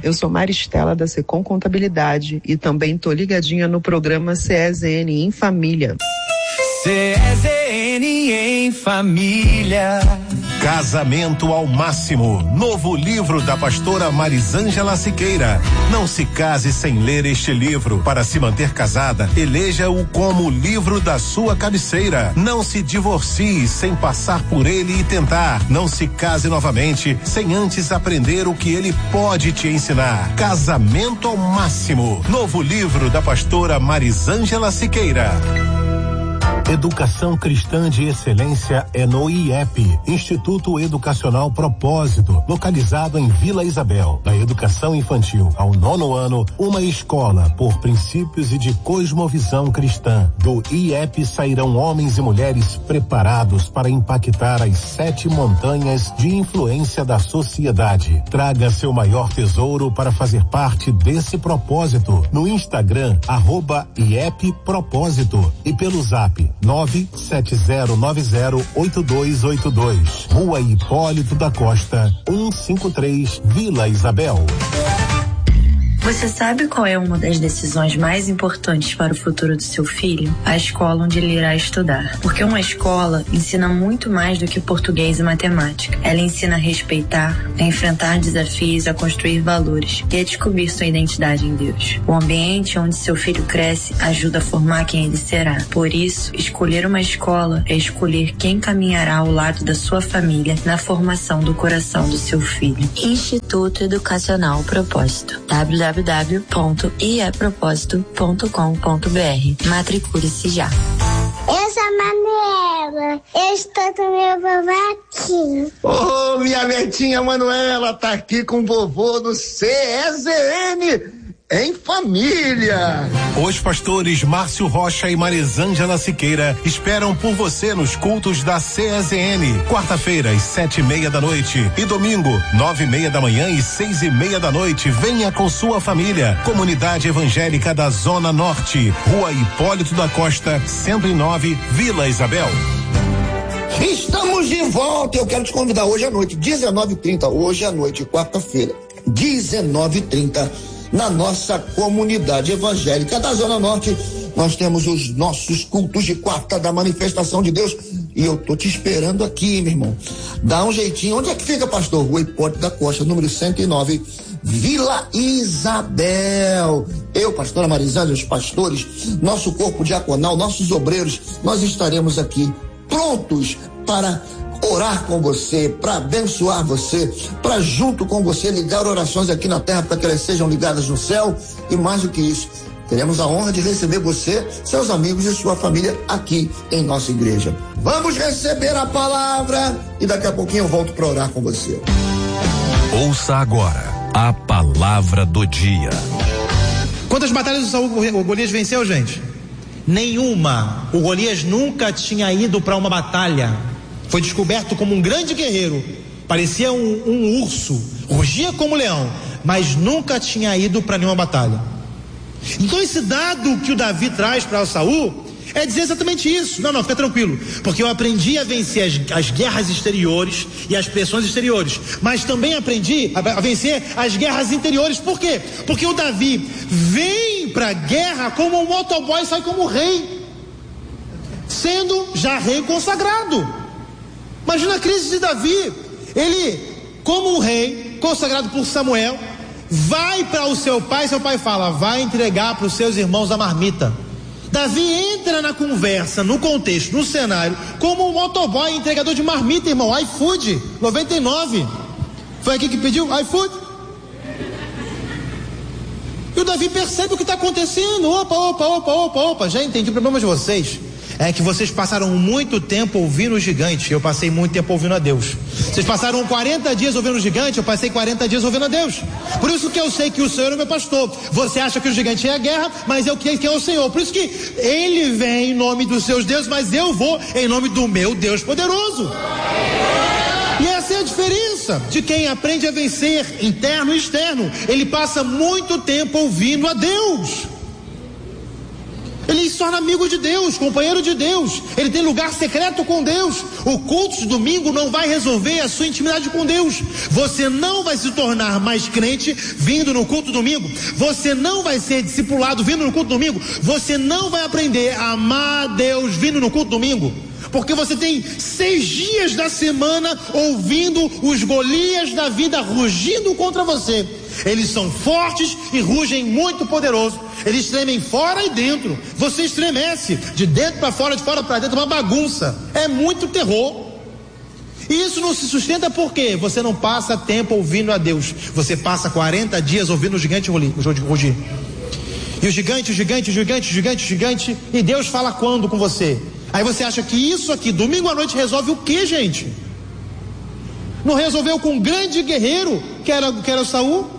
Eu sou Maristela da Secom Contabilidade e também tô ligadinha no programa CESN em Família. CESN em Família. Casamento ao Máximo, novo livro da pastora Marisângela Siqueira. Não se case sem ler este livro. Para se manter casada, eleja-o como livro da sua cabeceira. Não se divorcie sem passar por ele e tentar. Não se case novamente sem antes aprender o que ele pode te ensinar. Casamento ao Máximo, novo livro da pastora Marisângela Siqueira. Educação cristã de excelência é no IEP, Instituto Educacional Propósito, localizado em Vila Isabel. Da educação infantil ao 9º ano, uma escola por princípios e de cosmovisão cristã. Do IEP sairão homens e mulheres preparados para impactar as 7 montanhas de influência da sociedade. Traga seu maior tesouro para fazer parte desse propósito no Instagram, @IEP Propósito e pelo Zap 970908282. Rua Hipólito da Costa, 153, Vila Isabel. Você sabe qual é uma das decisões mais importantes para o futuro do seu filho? A escola onde ele irá estudar. Porque uma escola ensina muito mais do que português e matemática. Ela ensina a respeitar, a enfrentar desafios, a construir valores e a descobrir sua identidade em Deus. O ambiente onde seu filho cresce ajuda a formar quem ele será. Por isso, escolher uma escola é escolher quem caminhará ao lado da sua família na formação do coração do seu filho. Instituto Educacional Propósito. www.iepropósito.com.br. Matricule-se já. Eu sou a Manuela, eu estou com meu vovô aqui. Ô, minha netinha Manuela tá aqui com o vovô do CESN em Família. Os pastores Márcio Rocha e Marisângela Siqueira esperam por você nos cultos da CESN. Quarta-feira, às 7:30 da noite e domingo, 9:30 da manhã e 6:30 da noite. Venha com sua família. Comunidade Evangélica da Zona Norte, Rua Hipólito da Costa, 109, Vila Isabel. Estamos de volta. Eu quero te convidar hoje à noite, 19h30, hoje à noite, quarta-feira, 19h30. Na nossa comunidade evangélica da Zona Norte, nós temos os nossos cultos de quarta da manifestação de Deus e eu tô te esperando aqui, meu irmão. Dá um jeitinho. Onde é que fica, pastor? Rua Hipólito da Costa, número 109, Vila Isabel. Eu, pastora Marisângela, os pastores, nosso corpo diaconal, nossos obreiros, nós estaremos aqui prontos para orar com você, para abençoar você, para junto com você ligar orações aqui na terra para que elas sejam ligadas no céu e mais do que isso, teremos a honra de receber você, seus amigos e sua família aqui em nossa igreja. Vamos receber a palavra e daqui a pouquinho eu volto para orar com você. Ouça agora a palavra do dia. Quantas batalhas o Saul, o Golias venceu, gente? Nenhuma. O Golias nunca tinha ido para uma batalha. Foi descoberto como um grande guerreiro, parecia um urso, rugia como um leão, mas nunca tinha ido para nenhuma batalha. Então esse dado que o Davi traz para o Saul é dizer exatamente isso. Não, fica tranquilo, porque eu aprendi a vencer as guerras exteriores e as pressões exteriores, mas também aprendi a vencer as guerras interiores. Por quê? Porque o Davi vem para a guerra como um motoboy, sai como rei, sendo já rei consagrado. Imagina a crise de Davi. Ele, como um rei consagrado por Samuel, vai para o seu pai fala, vai entregar para os seus irmãos a marmita. Davi entra na conversa, no contexto, no cenário, como um motoboy, entregador de marmita, irmão, iFood, 99. Foi aqui que pediu iFood? E o Davi percebe o que está acontecendo. Opa, já entendi o problema de vocês. É que vocês passaram muito tempo ouvindo o gigante, eu passei muito tempo ouvindo a Deus. Vocês passaram 40 dias ouvindo o gigante, eu passei 40 dias ouvindo a Deus. Por isso que eu sei que o Senhor é o meu pastor. Você acha que o gigante é a guerra, mas eu quem é o Senhor. Por isso que ele vem em nome dos seus deuses, mas eu vou em nome do meu Deus poderoso. E essa é a diferença de quem aprende a vencer interno e externo. Ele passa muito tempo ouvindo a Deus. Ele se torna amigo de Deus, companheiro de Deus. Ele tem lugar secreto com Deus. O culto de domingo não vai resolver a sua intimidade com Deus. Você não vai se tornar mais crente vindo no culto domingo. Você não vai ser discipulado vindo no culto domingo. Você não vai aprender a amar Deus vindo no culto domingo. Porque você tem 6 dias da semana ouvindo os Golias da vida rugindo contra você. Eles são fortes e rugem muito poderoso. Eles tremem fora e dentro. Você estremece de dentro para fora, de fora para dentro, uma bagunça. É muito terror. E isso não se sustenta porque você não passa tempo ouvindo a Deus. Você passa 40 dias ouvindo o gigante rugir. E o gigante. E Deus fala quando com você? Aí você acha que isso aqui, domingo à noite, resolve o que, gente? Não resolveu com um grande guerreiro que era Saul?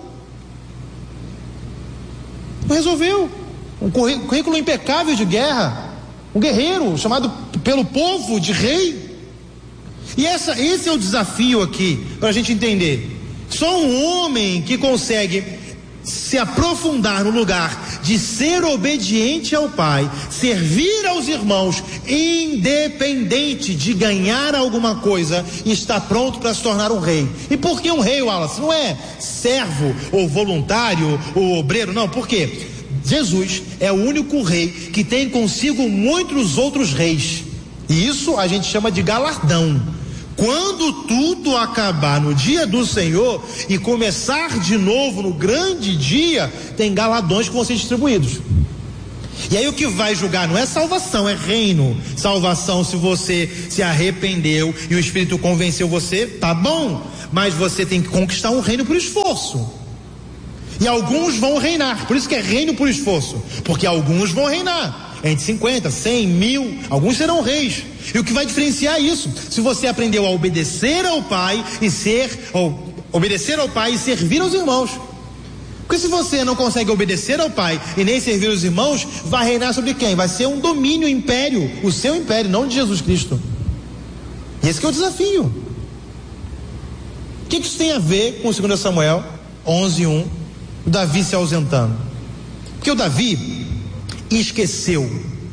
Não resolveu. Um currículo impecável de guerra, um guerreiro chamado pelo povo de rei. E esse é o desafio aqui para a gente entender. Só um homem que consegue se aprofundar no lugar de ser obediente ao Pai, servir aos irmãos, independente de ganhar alguma coisa, está pronto para se tornar um rei. E por que um rei, Wallace? Não é servo ou voluntário ou obreiro, não. Por quê? Jesus é o único rei que tem consigo muitos outros reis. E isso a gente chama de galardão. Quando tudo acabar no dia do Senhor e começar de novo no grande dia, tem galardões que vão ser distribuídos. E aí o que vai julgar não é salvação, é reino. Salvação, se você se arrependeu e o Espírito convenceu você, tá bom, mas você tem que conquistar um reino por esforço. E alguns vão reinar, por isso que é reino por esforço, porque alguns vão reinar, entre 50, 100, 1000, alguns serão reis. E o que vai diferenciar isso? Se você aprendeu a obedecer ao Pai e servir aos irmãos. Porque se você não consegue obedecer ao Pai e nem servir aos irmãos, vai reinar sobre quem? Vai ser um domínio, império, o seu império, não de Jesus Cristo. E esse que é o desafio. O que isso tem a ver com 2 Samuel 11:1, o Davi se ausentando? Porque o Davi esqueceu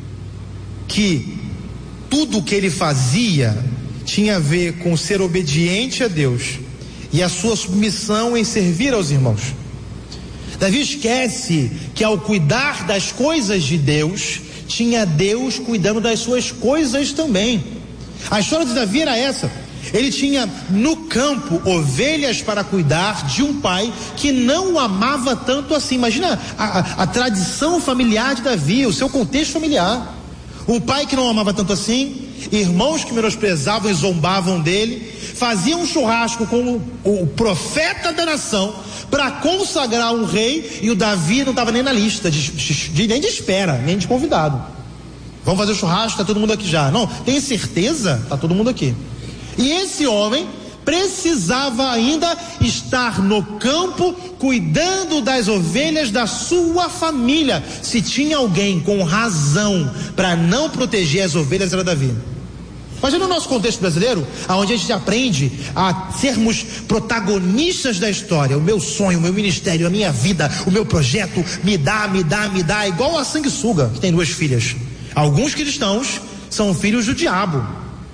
que tudo o que ele fazia tinha a ver com ser obediente a Deus e a sua submissão em servir aos irmãos. Davi esquece que ao cuidar das coisas de Deus, tinha Deus cuidando das suas coisas também. A história de Davi era essa: ele tinha no campo ovelhas para cuidar de um pai que não o amava tanto assim. Imagina a tradição familiar de Davi, o seu contexto familiar. Um pai que não amava tanto assim, irmãos que menosprezavam e zombavam dele, faziam um churrasco com o profeta da nação para consagrar um rei, e o Davi não estava nem na lista nem de espera, nem de convidado. Vamos fazer o churrasco, está todo mundo aqui já. Não, tem certeza? Está todo mundo aqui. E esse homem precisava ainda estar no campo cuidando das ovelhas da sua família. Se tinha alguém com razão para não proteger as ovelhas, era Davi. Mas no nosso contexto brasileiro, onde a gente aprende a sermos protagonistas da história, o meu sonho, o meu ministério, a minha vida, o meu projeto, me dá, igual a sanguessuga, que tem 2 filhas. Alguns cristãos são filhos do diabo.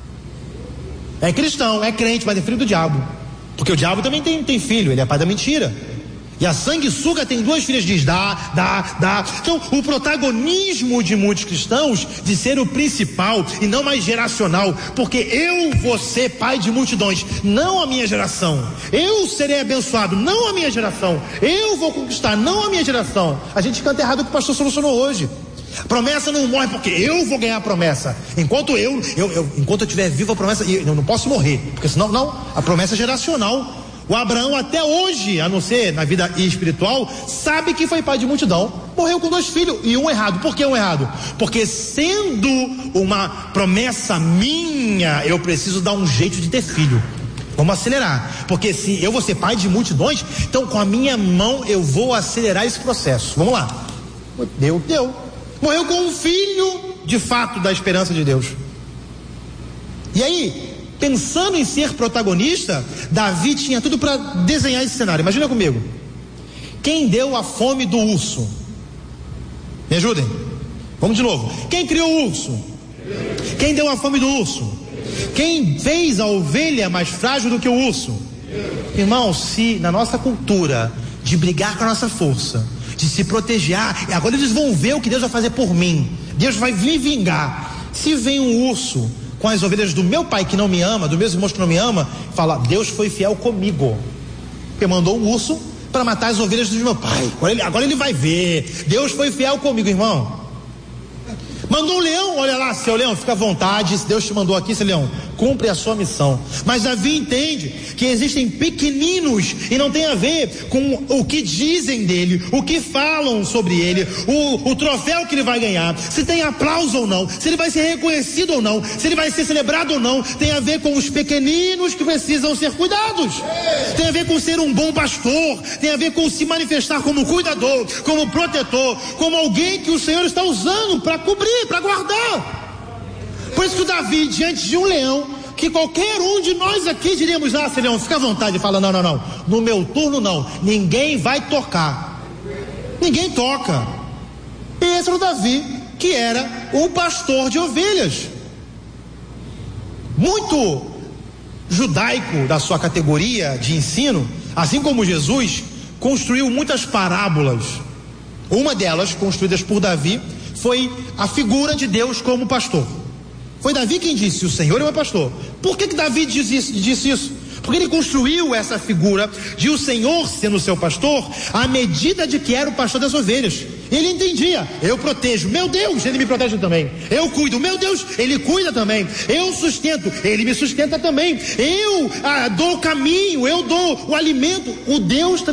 É cristão, é crente, mas é filho do diabo. Porque o diabo também tem filho, ele é pai da mentira. E a sanguessuga tem 2 filhas, diz dá. Então o protagonismo de muitos cristãos de ser o principal e não mais geracional, porque eu vou ser pai de multidões, não a minha geração. Eu serei abençoado, não a minha geração. Eu vou conquistar, não a minha geração. A gente canta errado o que o pastor solucionou hoje. A promessa não morre porque eu vou ganhar a promessa. Enquanto eu estiver vivo, a promessa, eu não posso morrer, porque senão, não, a promessa é geracional. O Abraão até hoje, a não ser na vida espiritual, sabe que foi pai de multidão, morreu com 2 filhos e um errado. Por que um errado? Porque sendo uma promessa minha, eu preciso dar um jeito de ter filho. Vamos acelerar, porque se eu vou ser pai de multidões, então com a minha mão eu vou acelerar esse processo. Vamos lá. Deu. Morreu com um filho, de fato, da esperança de Deus. E aí, pensando em ser protagonista, Davi tinha tudo para desenhar esse cenário. Imagina comigo. Quem deu a fome do urso? Me ajudem. Vamos de novo. Quem criou o urso? Quem deu a fome do urso? Quem fez a ovelha mais frágil do que o urso? Irmão, se na nossa cultura de brigar com a nossa força, de se proteger, agora eles vão ver o que Deus vai fazer por mim, Deus vai me vingar. Se vem um urso com as ovelhas do meu pai que não me ama, dos meus irmãos que não me ama, fala, Deus foi fiel comigo, porque mandou um urso para matar as ovelhas do meu pai. Agora ele vai ver, Deus foi fiel comigo, irmão. Mandou um leão, olha lá, seu leão, fica à vontade, se Deus te mandou aqui, seu leão, cumpre a sua missão. Mas Davi entende que existem pequeninos e não tem a ver com o que dizem dele, o que falam sobre ele, o troféu que ele vai ganhar, se tem aplauso ou não, se ele vai ser reconhecido ou não, se ele vai ser celebrado ou não. Tem a ver com os pequeninos que precisam ser cuidados, tem a ver com ser um bom pastor, tem a ver com se manifestar como cuidador, como protetor, como alguém que o Senhor está usando para cobrir, para guardar. Por isso que o Davi, diante de um leão, que qualquer um de nós aqui diríamos, seu leão, fica à vontade, fala, não, no meu turno não, ninguém vai tocar, ninguém toca. E esse era o Davi, que era um pastor de ovelhas, muito judaico da sua categoria de ensino, assim como Jesus construiu muitas parábolas. Uma delas, construídas por Davi, foi a figura de Deus como pastor. Foi Davi quem disse, o Senhor é meu pastor. Por que Davi disse isso? Porque ele construiu essa figura de o Senhor sendo seu pastor, à medida de que era o pastor das ovelhas. Ele entendia, eu protejo, meu Deus, ele me protege também. Eu cuido, meu Deus, ele cuida também. Eu sustento, ele me sustenta também. Eu dou o caminho, eu dou o alimento, o Deus também